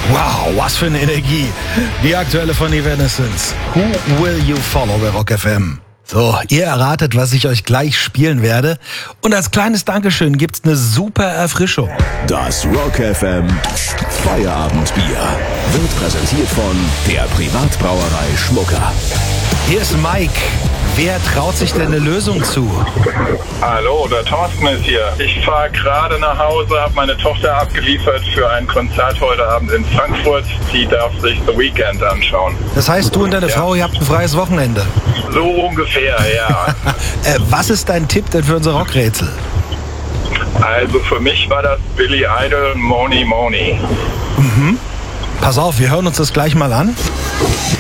Wow, was für eine Energie. Die aktuelle von Evanescence. Who Will You Follow bei Rock FM. So, ihr erratet, was ich euch gleich spielen werde. Und als kleines Dankeschön gibt's eine super Erfrischung. Das Rock FM Feierabendbier wird präsentiert von der Privatbrauerei Schmucker. Hier ist Mike. Wer traut sich denn eine Lösung zu? Hallo, der Thorsten ist hier. Ich fahre gerade nach Hause, habe meine Tochter abgeliefert für ein Konzert heute Abend in Frankfurt. Sie darf sich The Weeknd anschauen. Das heißt, du und deine Frau, ihr habt ein freies Wochenende. So ungefähr, ja. Was ist dein Tipp denn für unser Rockrätsel? Also für mich war das Billy Idol, Money Money. Pass auf, wir hören uns das gleich mal an.